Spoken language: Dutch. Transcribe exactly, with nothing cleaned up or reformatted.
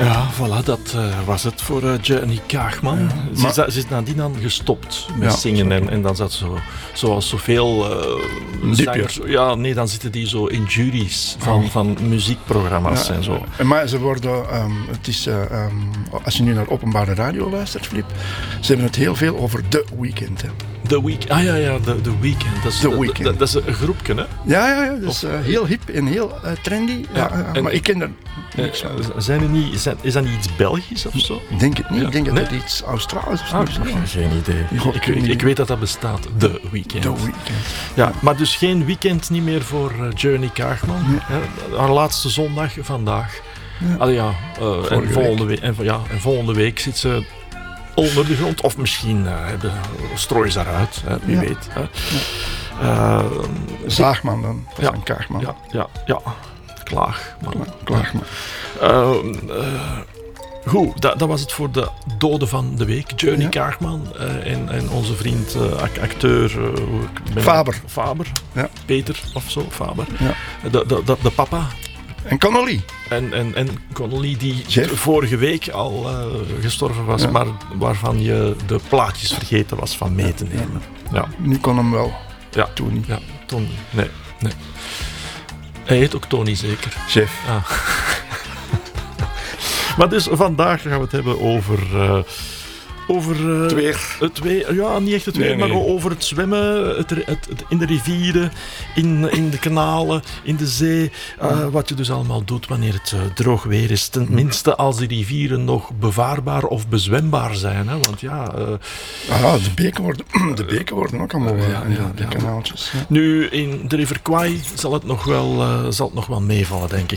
Ja, voilà, dat uh, was het voor uh, Jenny Kaagman. Ja, ze, maar... is, ze is nadien dan gestopt met ja, zingen en, en dan zat zo, zoals zoveel uh, zangers. Ja, nee, dan zitten die zo in juries van, oh. van muziekprogramma's ja, en zo. Maar ze worden, um, het is, uh, um, als je nu naar openbare radio luistert, Filip, ze hebben het heel veel over The Weeknd. Hè. The Weeknd, ah ja, ja, The, the Weeknd. Dat is, The Weeknd. Dat, dat is een groepje, hè? Ja, ja, ja, dat is uh, heel hip en heel uh, trendy. Ja, ja, ja, maar ik ken er niks uh, van. Zijn er niet, zijn, is dat niet iets Belgisch of zo? Ik denk het niet. Ja. Ik denk dat nee? het iets Australisch is. Ah, nee, geen idee. Ik, ik, ik, ik weet dat dat bestaat. The Weeknd. The Weeknd. Ja, maar dus geen weekend niet meer voor uh, Jenny Kaagman. Nee. Ja, haar laatste zondag vandaag. Ja. Allee, ja, uh, en, volgende week, en, ja, en volgende week zit ze onder de grond. Of misschien uh, hebben, strooien ze eruit, hè, wie ja. weet. Hè. Ja. Uh, Zaagman dan, ja, en Kaagman. Ja, ja, ja. Klaagman. Kla- Klaagman. Uh, uh, goed, dat, dat was het voor de doden van de week. Jenny ja. Kaagman uh, en, en onze vriend, uh, acteur... Uh, ben Faber. Faber. Ja. Peter of zo, Faber. Ja. De, de, de, de papa. En Connolly. En, en, en Connolly die Jeff. vorige week al uh, gestorven was, ja. maar waarvan je de plaatjes vergeten was van mee te nemen. Ja. Ja. Nu kon hem wel. Ja. Toen niet. Ja, Tony. Nee, nee. Hij heet ook Tony zeker. Jeff. Ah. Maar dus vandaag gaan we het hebben over... Uh, Over uh, het weer. Het weer. Ja, niet echt het weer, nee, nee. maar over het zwemmen het, het, het, in de rivieren, in, in de kanalen, in de zee. Uh, wat je dus allemaal doet wanneer het uh, droog weer is. Tenminste als die rivieren nog bevaarbaar of bezwembaar zijn. Hè? Want ja... Uh, ah, de beken worden, de beken worden ook allemaal uh, ja, ja, de, de ja. kanaaltjes. Ja. Nu, in de River Kwai zal het nog wel, uh, zal het nog wel meevallen, denk ik.